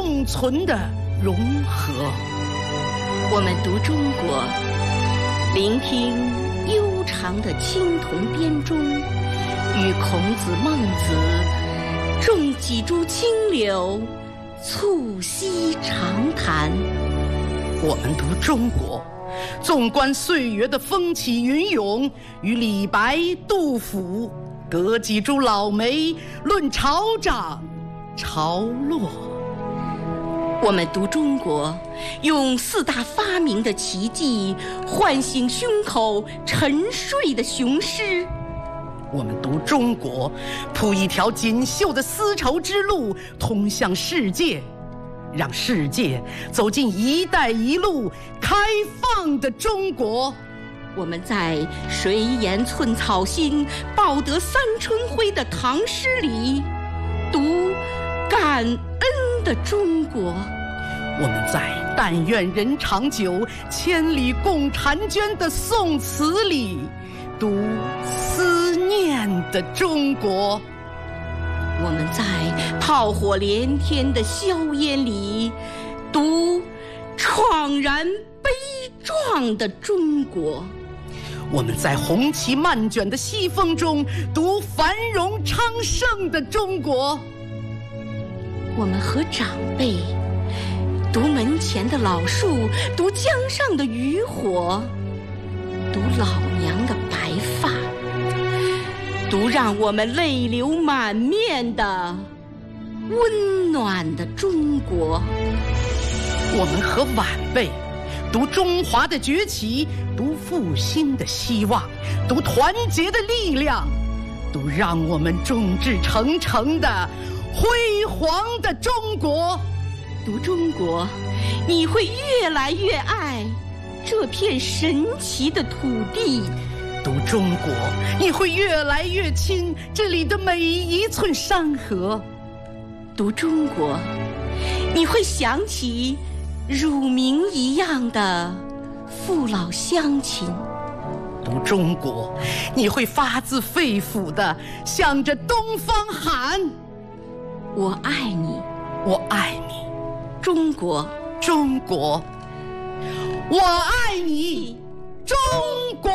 共存的融合。 我们读中国，聆听悠长的青铜编钟，与孔子、孟子种几株清流，促膝长谈。 我们读中国，纵观岁月的风起云涌，与李白、杜甫隔几株老梅，论潮涨潮落。 我们读中国，用4大发明的奇迹唤醒胸口沉睡的雄狮。 我们读中国，铺一条锦绣的丝绸之路，通向世界，让世界走进一带一路开放的中国。 我们在谁言寸草心，报得三春晖的唐诗里读感恩的中国。 我们在但愿人长久，千里共婵娟的宋词里读思念的中国。 我们在炮火连天的硝烟里读怆然悲壮的中国。 我们在红旗漫卷的西风中读繁荣昌盛的中国。 我们和长辈读门前的老树，读江上的渔火，读老娘的白发，读让我们泪流满面的温暖的中国。 我们和晚辈读中华的崛起，读复兴的希望，读团结的力量，读让我们众志成城的辉煌的中国。 读中国，你会越来越爱这片神奇的土地。 读中国，你会越来越亲这里的每一寸山河。 读中国，你会想起乳名一样的父老乡亲。 读中国，你会发自肺腑地向着东方喊： 我爱你， 我爱你， 中国， 中国，我爱你，中国。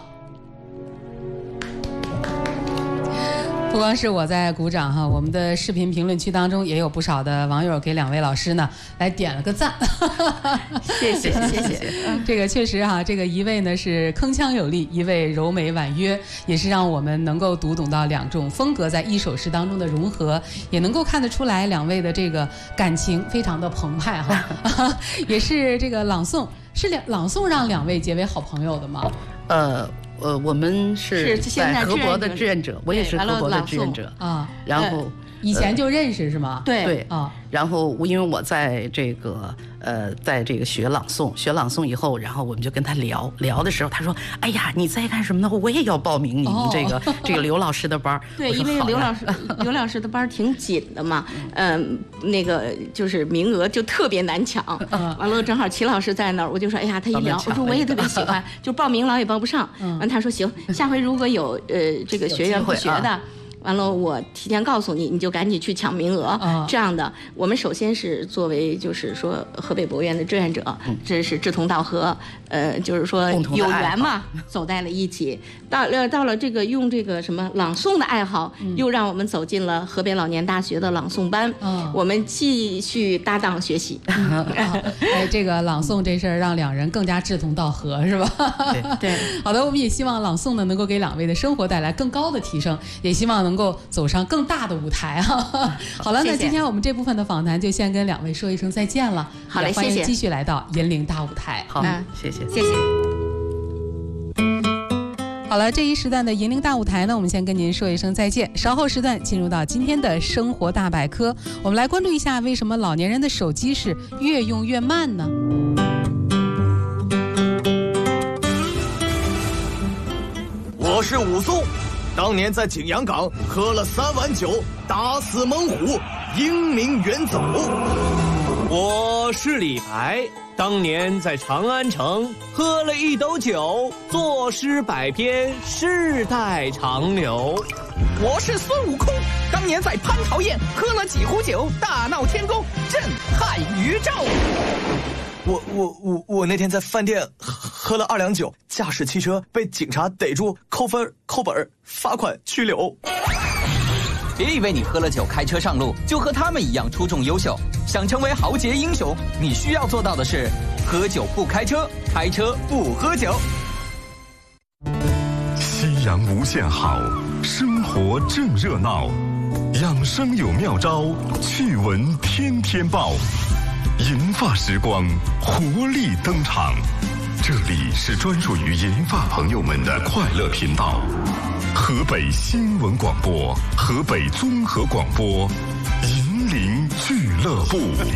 不光是我在鼓掌哈，我们的视频评论区当中也有不少的网友给2位老师呢来点了个赞。 谢谢谢谢。 这个确实哈，这个一位呢是铿锵有力，一位柔美婉约，也是让我们能够读懂到2种风格在一首诗当中的融合，也能够看得出来2位的这个感情非常的澎湃哈。也是这个朗诵，是朗诵让2位结为好朋友的吗？ 我们是在河伯的志愿者，我也是河伯的志愿者啊。 然后以前就认识是吗？ 对啊。 然后因为我在这个在这个学朗诵以后，然后我们就跟他聊的时候，他说：“哎呀，你在干什么呢？我也要报名你们这个刘老师的班。” 对，因为刘老师的班挺紧的嘛，那个就是名额就特别难抢。完了，正好齐老师在那儿，我就说：“哎呀，他一聊，我说我也特别喜欢，就报名老也报不上。”完他说：“行，下回如果有这个学员不学的。”完了，我提前告诉你，你就赶紧去抢名额。这样的，我们首先是作为就是说河北博物院的志愿者，这是志同道合，就是说有缘嘛，走在了一起。到了这个用这个什么朗诵的爱好，又让我们走进了河北老年大学的朗诵班。我们继续搭档学习。 这个朗诵这事儿让2人更加志同道合，是吧？ 对。 好的，我们也希望朗诵呢能够给2位的生活带来更高的提升，也希望能够走上更大的舞台哈。好了，那今天我们这部分的访谈就先跟2位说一声再见了。 好嘞， 欢迎继续来到银陵大舞台。 好，谢谢。 好了，这一时段的银陵大舞台呢，我们先跟您说一声再见。稍后时段进入到今天的生活大百科，我们来关注一下为什么老年人的手机是越用越慢呢？ 我是武松，当年在景阳冈喝了3碗酒，打死猛虎，英明远走。 我是李白，当年在长安城喝了1斗酒，作诗百篇，世代长流。 我是孙悟空，当年在蟠桃宴喝了几壶酒，大闹天宫，震撼宇宙。 我那天在饭店喝了2两酒，驾驶汽车被警察逮住，扣分、扣本、罚款、拘留。 别以为你喝了酒开车上路就和他们一样出众优秀，想成为豪杰英雄，你需要做到的是：喝酒不开车，开车不喝酒。 夕阳无限好，生活正热闹，养生有妙招，趣闻天天报。银发时光，活力登场。这里是专属于银发朋友们的快乐频道，河北新闻广播，河北综合广播，银铃俱乐部。